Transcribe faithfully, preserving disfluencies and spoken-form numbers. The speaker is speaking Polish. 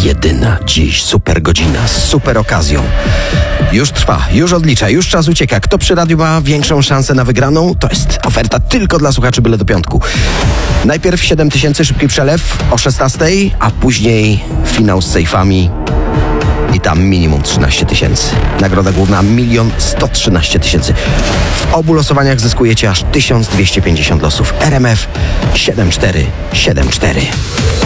jedyna dziś super godzina z super okazją. Już trwa, już odlicza, już czas ucieka. Kto przy radiu ma większą szansę na wygraną? To jest oferta tylko dla słuchaczy Byle do Piątku. Najpierw siedem tysięcy, szybki przelew o szesnastej, a później finał z sejfami i tam minimum trzynaście tysięcy. Nagroda główna milion sto trzynaście tysięcy. W obu losowaniach zyskujecie aż tysiąc dwieście pięćdziesiąt losów. R M F siedem cztery siedem cztery.